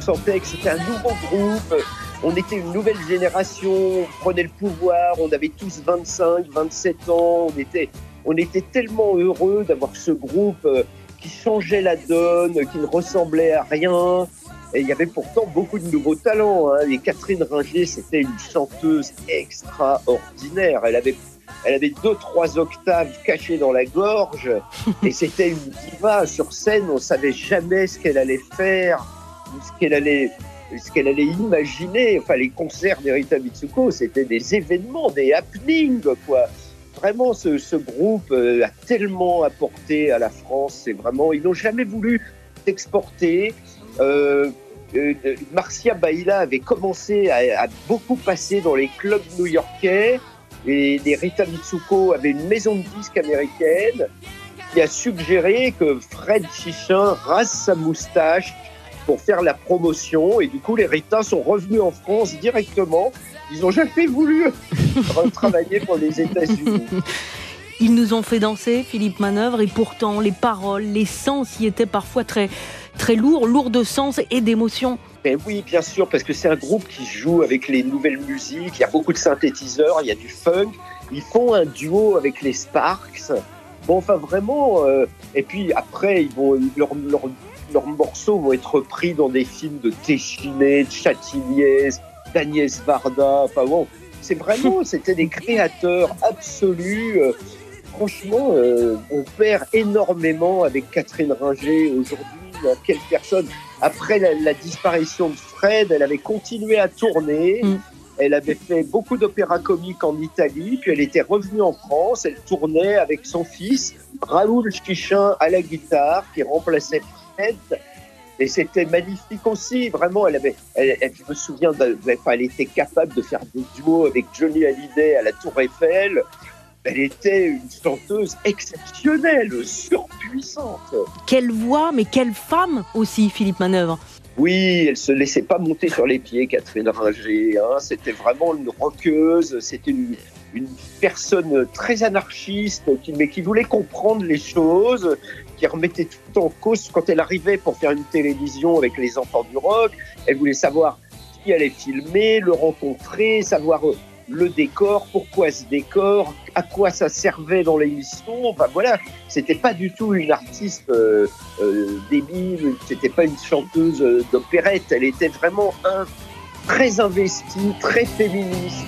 sentait que c'était un nouveau groupe. On était une nouvelle génération, on prenait le pouvoir, on avait tous 25, 27 ans. On était tellement heureux d'avoir ce groupe qui changeait la donne, qui ne ressemblait à rien. Et il y avait pourtant beaucoup de nouveaux talents. Et Catherine Ringer, c'était une chanteuse extraordinaire. Elle avait 2-3 octaves cachées dans la gorge. Et c'était une diva sur scène. On ne savait jamais ce qu'elle allait faire, ce qu'elle allait imaginer. Enfin, les concerts d'Erita Mitsuko, c'était des événements, des happenings, quoi. Vraiment, ce groupe a tellement apporté à la France. Ils n'ont jamais voulu s'exporter. Marcia Baila avait commencé à beaucoup passer dans les clubs new-yorkais. Et Rita Mitsuko avait une maison de disques américaine qui a suggéré que Fred Chichin rase sa moustache pour faire la promotion. Et du coup, les Rita sont revenus en France directement. Ils n'ont jamais voulu travailler pour les États-Unis. Ils nous ont fait danser, Philippe Manœuvre, et pourtant les paroles, les sens y étaient parfois très, très lourds de sens et d'émotion. Mais oui, bien sûr, parce que c'est un groupe qui joue avec les nouvelles musiques. Il y a beaucoup de synthétiseurs, il y a du funk. Ils font un duo avec les Sparks. Bon, enfin vraiment. Et puis après, leurs morceaux vont être repris dans des films de Téchiné, de Châtilliez, d'Agnès Varda. Enfin bon, c'était des créateurs absolus. Franchement, on perd énormément avec Catherine Ringer aujourd'hui. Quelle personne. Après la disparition de Fred, elle avait continué à tourner. Elle avait fait beaucoup d'opéras comiques en Italie, puis elle était revenue en France. Elle tournait avec son fils, Raoul Chichin, à la guitare, qui remplaçait Fred. Et c'était magnifique aussi. Vraiment, je me souviens, elle était capable de faire des duos avec Johnny Hallyday à la Tour Eiffel. Elle était une chanteuse exceptionnelle, surpuissante. Quelle voix, mais quelle femme aussi, Philippe Manœuvre. Oui, elle se laissait pas monter sur les pieds, Catherine Ringer. C'était vraiment une rockeuse. C'était une personne très anarchiste, mais qui voulait comprendre les choses, qui remettait tout en cause quand elle arrivait pour faire une télévision avec les enfants du rock. Elle voulait savoir qui allait filmer, le rencontrer, savoir le décor, pourquoi ce décor, à quoi ça servait dans l'émission. Enfin voilà, c'était pas du tout une artiste débile, c'était pas une chanteuse d'opérette. Elle était vraiment très investie, très féministe.